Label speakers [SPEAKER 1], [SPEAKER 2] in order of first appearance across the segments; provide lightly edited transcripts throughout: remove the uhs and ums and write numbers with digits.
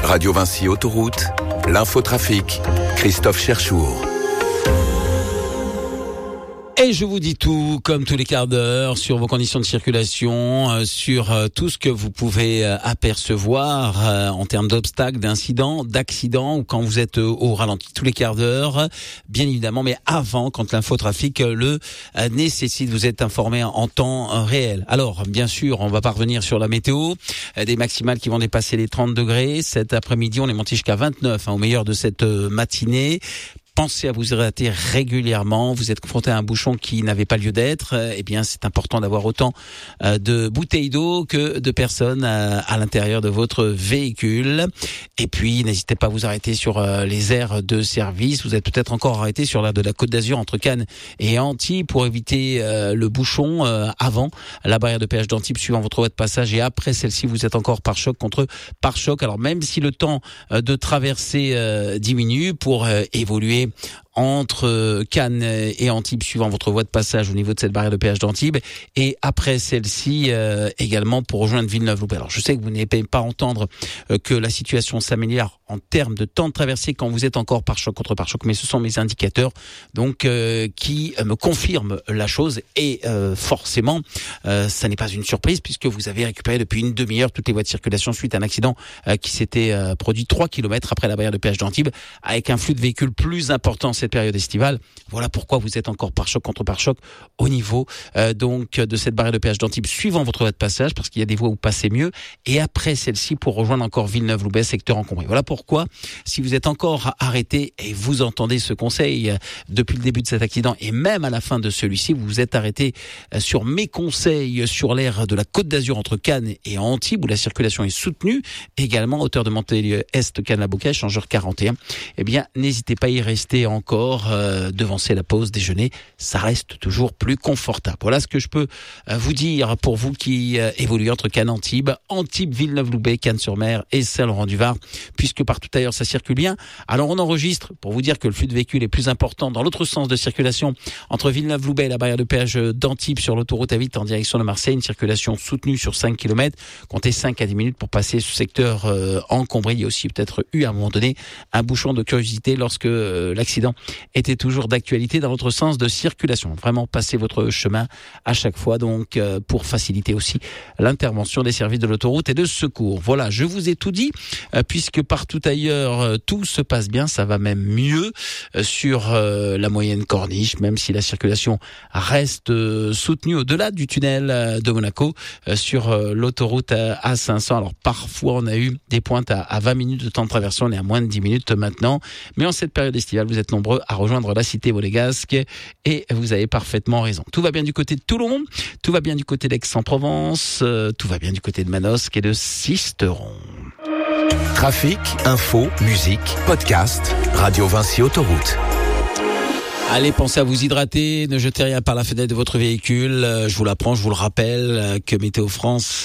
[SPEAKER 1] Radio Vinci Autoroute, l'infotrafic, Christophe Cherchour.
[SPEAKER 2] Et je vous dis tout, comme tous les quarts d'heure, sur vos conditions de circulation, sur tout ce que vous pouvez apercevoir en termes d'obstacles, d'incidents, d'accidents, ou quand vous êtes au ralenti tous les quarts d'heure, bien évidemment, mais avant, quand l'infotrafic le nécessite, vous êtes informé en temps réel. Alors, bien sûr, on va pas revenir sur la météo, des maximales qui vont dépasser les 30 degrés. Cet après-midi, on est monté jusqu'à 29, au meilleur de cette matinée. Pensez à vous hydrater régulièrement. Vous êtes confronté à un bouchon qui n'avait pas lieu d'être. Eh bien, c'est important d'avoir autant de bouteilles d'eau que de personnes à l'intérieur de votre véhicule. Et puis, n'hésitez pas à vous arrêter sur les aires de service. Vous êtes peut-être encore arrêté sur l'aire de la Côte d'Azur entre Cannes et Antibes pour éviter le bouchon avant la barrière de péage d'Antibes suivant votre voie de passage. Et après celle-ci, vous êtes encore pare-choc contre pare-choc. Alors, même si le temps de traverser diminue pour évoluer entre Cannes et Antibes suivant votre voie de passage au niveau de cette barrière de péage d'Antibes, et après celle-ci également pour rejoindre Villeneuve-Loubet. Alors je sais que vous n'allez pas entendre que la situation s'améliore en termes de temps de traversée quand vous êtes encore pare-choc contre pare-choc, mais ce sont mes indicateurs donc qui me confirment la chose, et forcément ça n'est pas une surprise puisque vous avez récupéré depuis une demi-heure toutes les voies de circulation suite à un accident qui s'était produit 3 km après la barrière de péage d'Antibes, avec un flux de véhicules plus important cette période estivale. Voilà pourquoi vous êtes encore pare-choc contre pare-choc au niveau donc de cette barrière de péage d'Antibes suivant votre voie de passage, parce qu'il y a des voies où passez mieux, et après celle-ci pour rejoindre encore Villeneuve-Loubet, secteur encombré. Voilà pourquoi, si vous êtes encore arrêté et vous entendez ce conseil depuis le début de cet accident et même à la fin de celui-ci, vous vous êtes arrêté sur mes conseils sur l'aire de la Côte d'Azur entre Cannes et Antibes où la circulation est soutenue, également hauteur de Montpellier-Est, Cannes-la-Bouquet, échangeur 41. Eh bien, n'hésitez pas à y rester encore, devancer la pause déjeuner, ça reste toujours plus confortable. Voilà ce que je peux vous dire pour vous qui évoluez entre Cannes, Antibes, Villeneuve-Loubet, Cannes-sur-Mer et Saint-Laurent-du-Var, puisque partout ailleurs ça circule bien. Alors on enregistre, pour vous dire que le flux de véhicules est plus important dans l'autre sens de circulation entre Villeneuve-Loubet et la barrière de péage d'Antibes sur l'autoroute A8 en direction de Marseille, une circulation soutenue sur 5 km, comptez 5 à 10 minutes pour passer ce secteur encombré. Il y a aussi peut-être eu à un moment donné un bouchon de curiosité lorsque l'accident était toujours d'actualité dans l'autre sens de circulation. Vraiment, passez votre chemin à chaque fois, donc pour faciliter aussi l'intervention des services de l'autoroute et de secours. Voilà, je vous ai tout dit, puisque partout ailleurs, tout se passe bien, ça va même mieux sur la moyenne corniche, même si la circulation reste soutenue au-delà du tunnel de Monaco sur l'autoroute A500. Alors parfois, on a eu des pointes à 20 minutes de temps de traversée, on est à moins de 10 minutes maintenant, mais en cette période estivale, vous êtes nombreux à rejoindre la cité monégasque et vous avez parfaitement raison. Tout va bien du côté de Toulon, tout va bien du côté d'Aix-en-Provence, tout va bien du côté de Manosque et de Sisteron.
[SPEAKER 1] Trafic, info, musique, podcast, Radio Vinci Autoroute.
[SPEAKER 2] Allez, pensez à vous hydrater, ne jetez rien par la fenêtre de votre véhicule. Je vous l'apprends, je vous le rappelle, que Météo France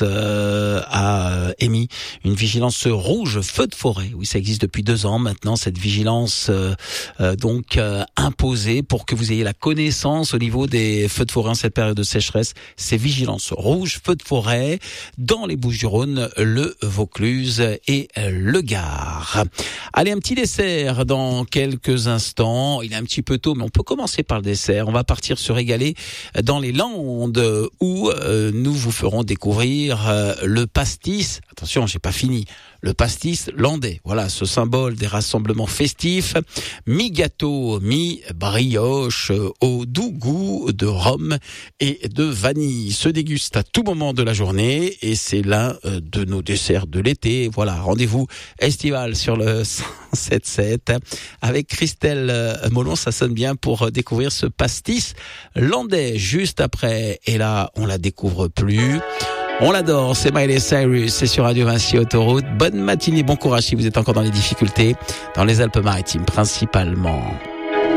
[SPEAKER 2] a émis une vigilance rouge feu de forêt. Oui, ça existe depuis 2 ans maintenant, cette vigilance donc imposée pour que vous ayez la connaissance au niveau des feux de forêt en cette période de sécheresse. Ces vigilances rouges feu de forêt dans les Bouches-du-Rhône, le Vaucluse et le Gard. Allez, un petit dessert dans quelques instants. Il est un petit peu tôt, mais on peut commencer par le dessert. On va partir se régaler dans les Landes où nous vous ferons découvrir le pastis. Attention, j'ai pas fini. Le pastis landais. Voilà, ce symbole des rassemblements festifs. Mi-gâteau, mi-brioche, au doux goût de rhum et de vanille. Se déguste à tout moment de la journée et c'est l'un de nos desserts de l'été. Voilà, rendez-vous estival sur le 107.7 avec Christelle Molon. Ça sonne bien pour découvrir ce pastis landais juste après. Et là, on la découvre plus. On l'adore, c'est Miley Cyrus, c'est sur Radio Vinci Autoroute. Bonne matinée, bon courage si vous êtes encore dans les difficultés, dans les Alpes-Maritimes principalement.